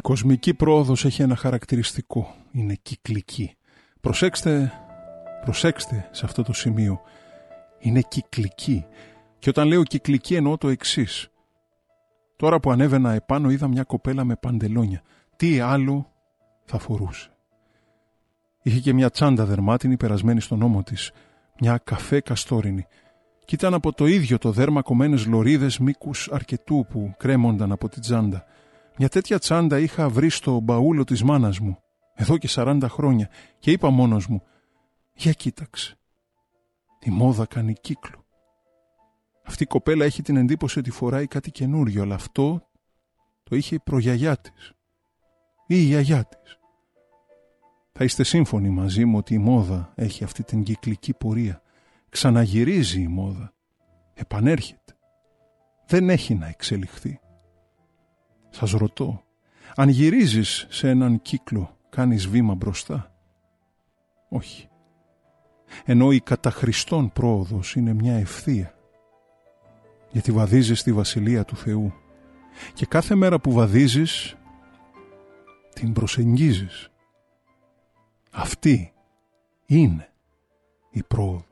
κοσμική πρόοδος έχει ένα χαρακτηριστικό. Είναι κυκλική. Προσέξτε σε αυτό το σημείο. Είναι κυκλική. Και όταν λέω κυκλική εννοώ το εξής. Τώρα που ανέβαινα επάνω είδα μια κοπέλα με παντελόνια. Τι άλλο θα φορούσε? Είχε και μια τσάντα δερμάτινη περασμένη στον ώμο της. Μια καφέ καστόρινη. Κι ήταν από το ίδιο το δέρμα κομμένες λωρίδες μήκους αρκετού που κρέμονταν από την τσάντα. Μια τέτοια τσάντα είχα βρει στο μπαούλο της μάνας μου, εδώ και 40 χρόνια, και είπα μόνος μου, για κοίταξε, η μόδα κάνει κύκλο. Αυτή η κοπέλα έχει την εντύπωση ότι φοράει κάτι καινούριο, αλλά αυτό το είχε η προγιαγιά της ή η γιαγιά της. Θα είστε σύμφωνοι μαζί μου ότι η μόδα έχει αυτή την κυκλική πορεία. Ξαναγυρίζει η μόδα, επανέρχεται, δεν έχει να εξελιχθεί. Σας ρωτώ, αν γυρίζεις σε έναν κύκλο, κάνεις βήμα μπροστά? Όχι. Ενώ η κατά Χριστόν πρόοδος είναι μια ευθεία. Γιατί βαδίζεις στη Βασιλεία του Θεού. Και κάθε μέρα που βαδίζεις, την προσεγγίζεις. Αυτή είναι η πρόοδος.